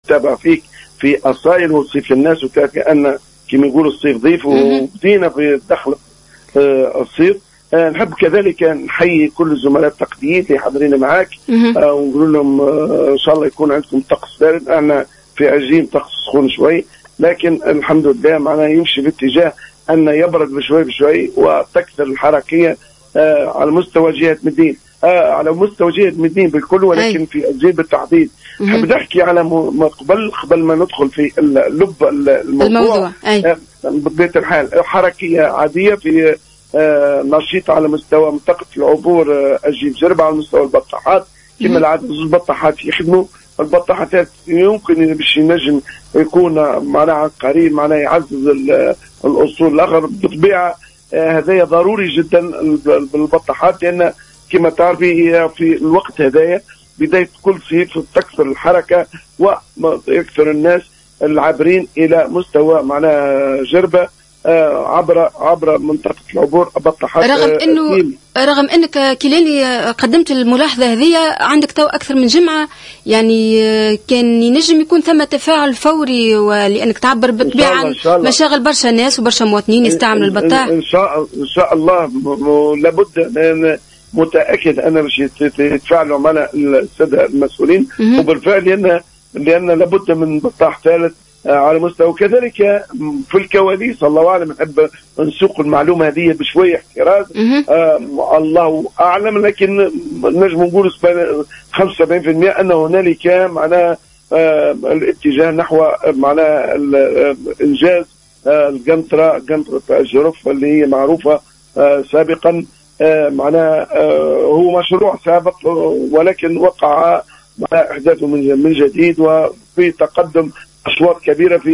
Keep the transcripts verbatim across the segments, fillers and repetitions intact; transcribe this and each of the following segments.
تابع فيك في الصايل وصيف الناس وكأن كما يقولوا الصيف ضيف وبدينا في دخل الصيف. آه نحب كذلك نحيي كل الزملاء التقنيين اللي حاضرين معاك آه ونقول لهم آه ان شاء الله يكون عندكم طقس بارد. احنا في عجين طقس سخون شوي، لكن الحمد لله معناه يمشي باتجاه ان يبرد بشوي بشوي وتكثر الحركيه آه على مستوى جهه مدين آه على مستوى جهه مدين بالكل، ولكن أي. في الجيل بالتحديد نحب نحكي على ما قبل قبل ما ندخل في اللب الموضوع, الموضوع. آه بطبيعه الحال حركيه عاديه في آه نشيطه على مستوى منطقه العبور آه الجيل جربه على مستوى البطاحات كما العاده. البطاحات يخدموا البطاحات يمكن باش ينجم يكون معناها قريب معناها يعزز الاصول الاخر بالطبيعه. آه هذايا ضروري جدا بالبطاحات، لان كما تعرفي هي في الوقت هذايا بدايه كل صيف تكثر الحركه ويكثر الناس العابرين الى مستوى معناها جربه آه عبر عبر منطقه العبور بطاحات. رغم انه آه رغم انك كلاني قدمت الملاحظه هذه عندك تو اكثر من جمعه، يعني كان ينجم يكون ثم تفاعل فوري، ولانك تعبر بالطبيعه عن مشاغل برشا ناس وبرشا مواطنين يستعملوا البطاح. ان شاء ان شاء الله لابد، متاكد انا باش يتفاعلوا معنا الساده المسؤولين وبالفعل، لان لان لابد من بطاح ثالث على مستوى. كذلك في الكواليس الله اعلم نحب نسوق المعلومه هذه بشويه احتراز آه الله اعلم، لكن نجم نقول خمسة وسبعين بالمئة ان هنالك معناها آه الاتجاه نحو معناها انجاز آه القنطره قنطره الجرف اللي هي معروفه آه سابقا. آه معناها آه هو مشروع سابق ولكن وقع مع احداثه من جديد وفي تقدم اشواط كبيره في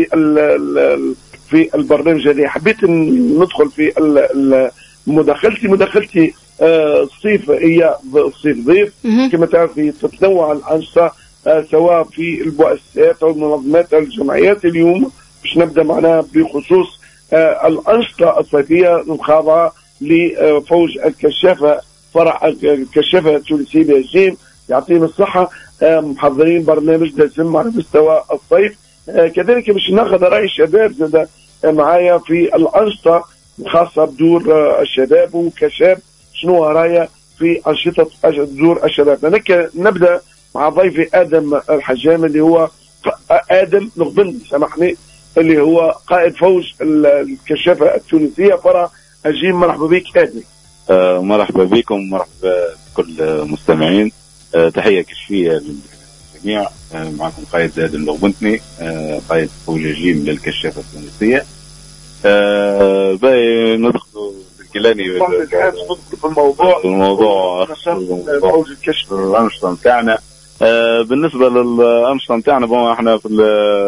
في البرنامج هذا. حبيت ندخل في مداخلتي مداخلتي آه الصيف هي الصيف ضيف كما تعرفي تتنوع الانشطه آه سواء في المؤسسات او المنظمات او الجمعيات. اليوم باش نبدا معنا بخصوص آه الانشطه الصيفيه الخاضعه لفوج الكشافه فرع الكشافه التونسيه بهجيم يعطيهم الصحه. آه محضرين برنامج دسم على مستوى الصيف. آه كذلك باش ناخذ راي الشباب زاد معايا في الانشطه الخاصه بدور آه الشباب وكشاب شنو رايه في انشطه دور الشباب. هناك نبدا مع ضيفي ادم الحجام اللي هو ادم نغبن سامحني اللي هو قائد فوج الكشافه التونسيه فرع الجيم. مرحبا بك ادم. آه مرحبا بكم، مرحبا بكل المستمعين. آه تحيه كشفيه للجميع. آه معكم قائد ادم الغبنتني آه قائد فوج الجيم للكشافه التونسيه. آه باقي ندخلوا بالكلاني في الموضوع الموضوع فوج الكشف الانشطه نتاعنا. آه بالنسبه للانشطه نتاعنا احنا في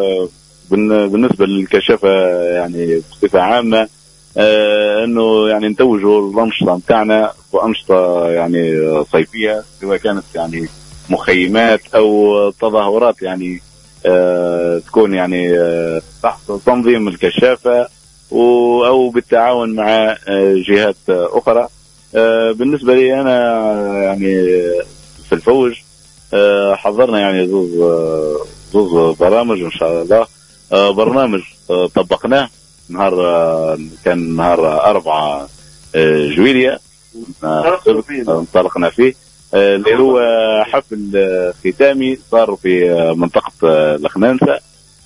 بالنسبه للكشافه يعني بصفه عامه آه انه يعني نتوجوا الانشطه نتاعنا وانشطه يعني صيفيه، سواء كانت يعني مخيمات او تظاهرات يعني آه تكون يعني آه تحت تنظيم الكشافه او بالتعاون مع آه جهات آه اخرى. آه بالنسبه لي انا يعني في الفوج آه حضرنا يعني زوز آه زوز برامج ان شاء الله. آه برنامج آه طبقناه نهار آه كان نهار أربعة آه جويلية آه انطلقنا فيه آه اللي هو حفل آه ختامي صار في آه منطقة آه الخنانسة.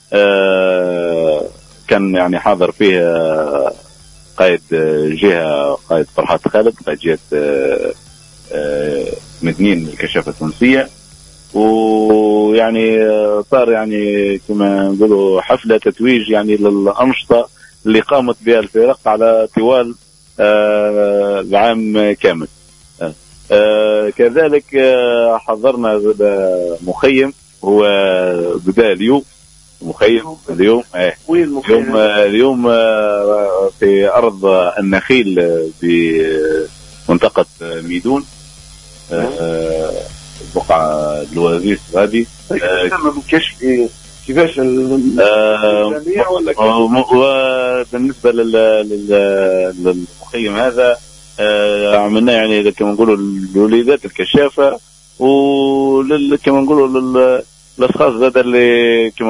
آه كان يعني حاضر فيه آه قائد آه جهة قائد فرحات خالد قائد جهة آه آه مدنين الكشافة التونسية، ويعني صار يعني كما نقولوا حفلة تتويج يعني للأنشطة اللي قامت بها الفرق على طوال آه العام كامل. آه آه كذلك آه حضرنا مخيم هو بدأ اليوم مخيم اليوم آه اليوم آه اليوم آه في أرض النخيل بمنطقة ميدون آه بقعة الوزير هذه. تم كشف كيفاش الجميع ولا بالنسبة للمخيم هذا آه عملنا يعني كما نقولوا لوليدات الكشافة وكما نقولوا للأشخاص هذا اللي